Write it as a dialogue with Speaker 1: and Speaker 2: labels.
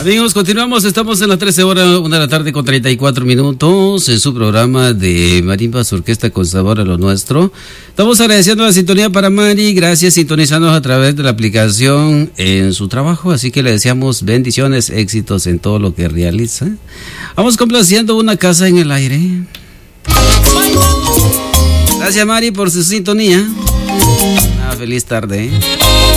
Speaker 1: Amigos, continuamos, estamos en las 13 horas, 1 de la tarde con 34 minutos en su programa de Marimbas Orquesta con Sabor a lo Nuestro. Estamos agradeciendo la sintonía para Mari, gracias, sintonizándonos a través de la aplicación en su trabajo, así que le deseamos bendiciones, éxitos en todo lo que realiza. Vamos complaciendo Una casa en el aire. Gracias Mari por su sintonía. Una feliz tarde.